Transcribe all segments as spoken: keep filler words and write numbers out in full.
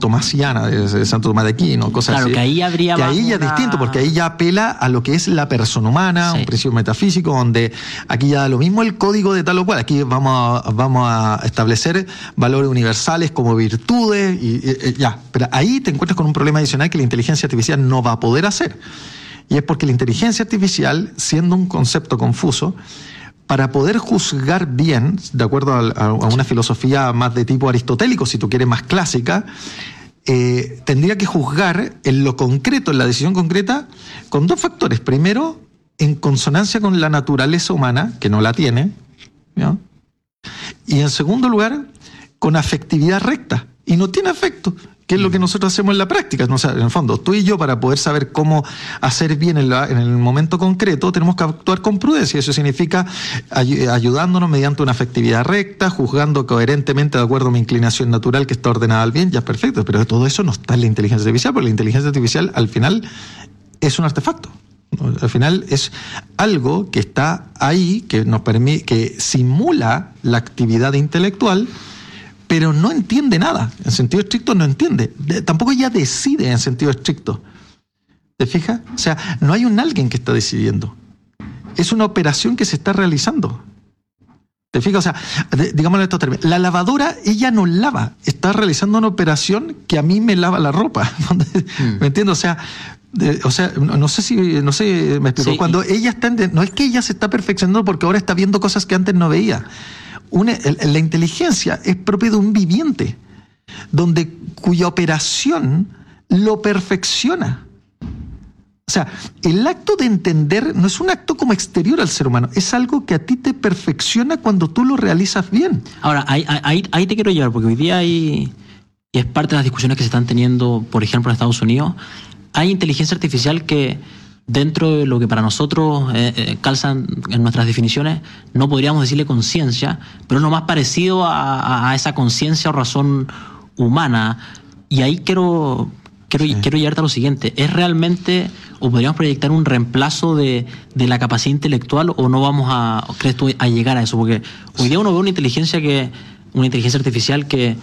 tomasiana de, de Santo Tomás de Aquino, cosas claro, así. Claro, que ahí habría que más ahí ya una... es distinto, porque ahí ya apela a lo que es la persona humana, sí. un principio metafísico, donde aquí ya da lo mismo el código de tal o cual. Aquí vamos a, vamos a establecer valores universales como virtudes y, y, y ya. Pero ahí te encuentras con un problema adicional que la inteligencia artificial no va a poder hacer. Y es porque la inteligencia artificial, siendo un concepto confuso, para poder juzgar bien, de acuerdo a, a, a una filosofía más de tipo aristotélico, si tú quieres más clásica, eh, tendría que juzgar en lo concreto, en la decisión concreta, con dos factores. Primero, en consonancia con la naturaleza humana, que no la tiene, ¿no? Y en segundo lugar, con afectividad recta, y no tiene afecto, que es lo que nosotros hacemos en la práctica. O sea, en el fondo, tú y yo, para poder saber cómo hacer bien en, la, en el momento concreto, tenemos que actuar con prudencia. Eso significa ay- ayudándonos mediante una afectividad recta, juzgando coherentemente de acuerdo a mi inclinación natural que está ordenada al bien, ya es perfecto. Pero todo eso no está en la inteligencia artificial, porque la inteligencia artificial al final es un artefacto. Al final es algo que está ahí, que nos permite, que simula la actividad intelectual, pero no entiende nada. En sentido estricto no entiende. Tampoco ella decide en sentido estricto. ¿Te fijas? O sea, no hay un alguien que está decidiendo. Es una operación que se está realizando. ¿Te fijas? O sea, digámoslo en estos términos. La lavadora, ella no lava. Está realizando una operación que a mí me lava la ropa. ¿Me entiendes? O sea, de, o sea, no, no sé si no sé, me explico. Sí. Cuando ella está... En, no es que ella se está perfeccionando porque ahora está viendo cosas que antes no veía. Una, la inteligencia es propia de un viviente, donde cuya operación lo perfecciona. O sea, el acto de entender no es un acto como exterior al ser humano, es algo que a ti te perfecciona cuando tú lo realizas bien. Ahora, ahí, ahí, ahí te quiero llevar, porque hoy día hay, y es parte de las discusiones que se están teniendo, por ejemplo, en Estados Unidos, hay inteligencia artificial que, dentro de lo que para nosotros eh, eh, calzan en nuestras definiciones, no podríamos decirle conciencia, pero es lo más parecido a, a, a esa conciencia o razón humana. Y ahí quiero, quiero, sí. quiero llevarte a lo siguiente. ¿Es realmente, o podríamos proyectar un reemplazo de, de la capacidad intelectual, o no vamos a, crees tú, a llegar a eso? Porque hoy día uno ve una inteligencia que, una inteligencia artificial que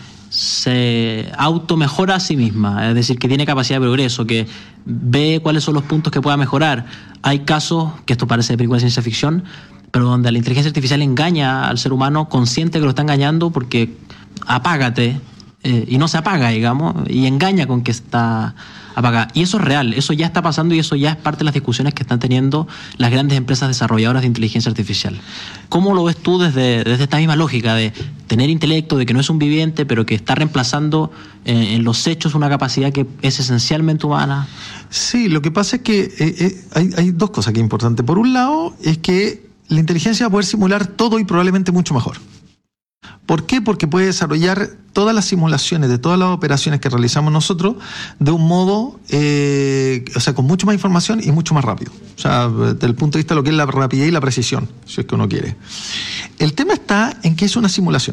se automejora a sí misma, es decir, que tiene capacidad de progreso, que ve cuáles son los puntos que pueda mejorar. Hay casos, que esto parece de película de ciencia ficción, pero donde la inteligencia artificial engaña al ser humano, consciente que lo está engañando, porque apágate, eh, y no se apaga, digamos, y engaña con que está apagada. Y eso es real, eso ya está pasando y eso ya es parte de las discusiones que están teniendo las grandes empresas desarrolladoras de inteligencia artificial. ¿Cómo lo ves tú desde, desde esta misma lógica de tener intelecto, de que no es un viviente, pero que está reemplazando eh, en los hechos una capacidad que es esencialmente humana? Sí, lo que pasa es que eh, eh, hay, hay dos cosas que es importante. Por un lado, es que la inteligencia va a poder simular todo y probablemente mucho mejor. ¿Por qué? Porque puede desarrollar todas las simulaciones de todas las operaciones que realizamos nosotros de un modo, eh, o sea, con mucho más información y mucho más rápido. O sea, desde el punto de vista de lo que es la rapidez y la precisión, si es que uno quiere. El tema está en que es una simulación.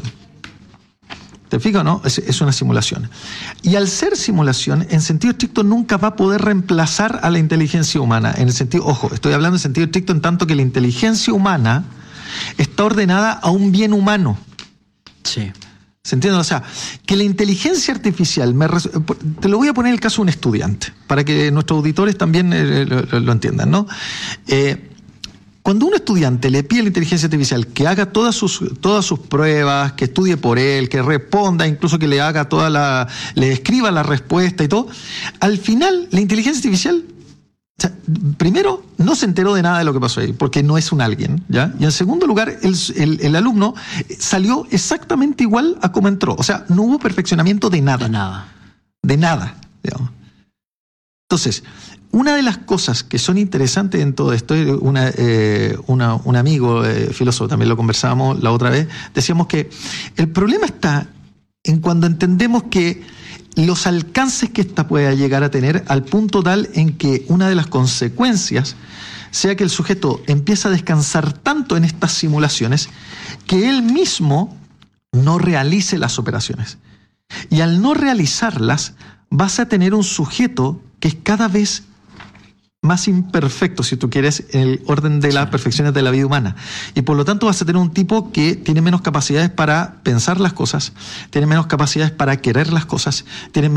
¿Te fijas o no? Es, es una simulación. Y al ser simulación, en sentido estricto, nunca va a poder reemplazar a la inteligencia humana. En el sentido, ojo, estoy hablando en sentido estricto en tanto que la inteligencia humana está ordenada a un bien humano. Sí. ¿Se entiende? O sea, que la inteligencia artificial, me res... te lo voy a poner en el caso de un estudiante, para que nuestros auditores también eh, lo, lo entiendan, ¿no? Eh, cuando un estudiante le pide a la inteligencia artificial que haga todas sus, todas sus pruebas, que estudie por él, que responda, incluso que le haga toda la, le escriba la respuesta y todo, al final la inteligencia artificial, o sea, primero, no se enteró de nada de lo que pasó ahí, porque no es un alguien, ¿ya? Y en segundo lugar, el, el, el alumno salió exactamente igual a como entró. O sea, no hubo perfeccionamiento de nada. De nada. De nada, digamos. Entonces, una de las cosas que son interesantes en todo esto, una, eh, una, un amigo eh, filósofo, también lo conversábamos la otra vez, decíamos que el problema está en cuando entendemos que los alcances que ésta pueda llegar a tener al punto tal en que una de las consecuencias sea que el sujeto empieza a descansar tanto en estas simulaciones que él mismo no realice las operaciones. Y al no realizarlas, vas a tener un sujeto que es cada vez más imperfecto, si tú quieres, en el orden de las perfecciones de la vida humana. Y por lo tanto vas a tener un tipo que tiene menos capacidades para pensar las cosas, tiene menos capacidades para querer las cosas, tiene